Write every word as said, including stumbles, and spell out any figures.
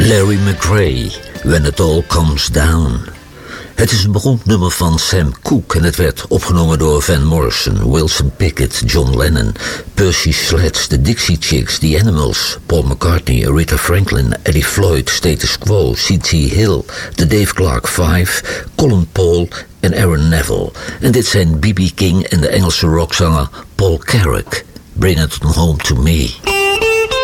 Larry McRae, When It All Comes Down. Het is een beroemd nummer van Sam Cooke en het werd opgenomen door Van Morrison, Wilson Pickett, John Lennon, Percy Sledge, The Dixie Chicks, The Animals, Paul McCartney, Aretha Franklin, Eddie Floyd, Status Quo, C T Hill, The Dave Clark Five, Colin Paul en Aaron Neville. En dit zijn B B King en de Engelse rockzanger Paul Carrack. Bring It Home to Me.